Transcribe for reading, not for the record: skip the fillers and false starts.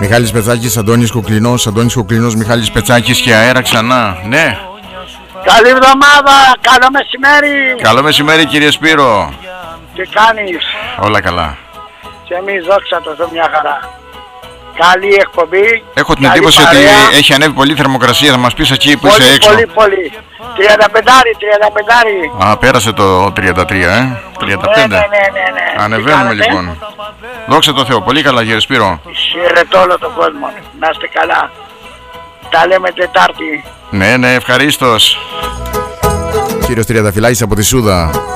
Μιχάλης Πετσάκης, Αντώνης Κουκλινός, Μιχάλης Πετσάκης και αέρα ξανά. Ναι. Καλή εβδομάδα, καλό μεσημέρι. Καλό μεσημέρι κύριε Σπύρο. Τι κάνεις? Όλα καλά. Και εμείς δόξα τω Θεώ μια χαρά. Καλή εκπομπή. Έχω την εντύπωση ότι έχει ανέβει πολύ θερμοκρασία, θα μας πεις εκεί που είσαι έξω. Πολύ. 35. Α, πέρασε το 33, 35. Ναι. Ανεβαίνουμε λοιπόν. Δόξα τω Θεώ, πολύ καλά κύριε Σπύρο. Χαιρετώ όλο τον κόσμο. Να είστε καλά. Τα λέμε Τετάρτη. Ναι, ευχαρίστως. Κύριος Τριανταφυλάκης από τη Σούδα.